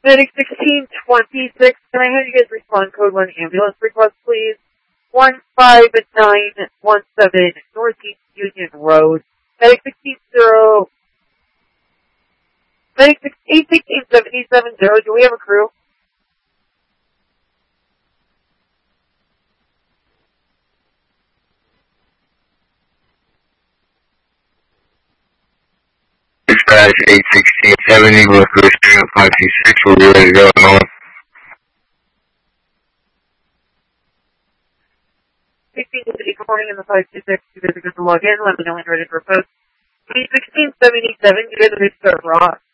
Medic 1626, can I have you guys respond code 1 ambulance request, please? 15917 Northeast Union Road. Medic 81670, do we have a crew? Dispatch 81670, Northwest 526, we'll be ready to go on. 1670, good morning in the 526, you guys are good to log in, let me know when you're ready for post. 1677, you guys are ready to start rock.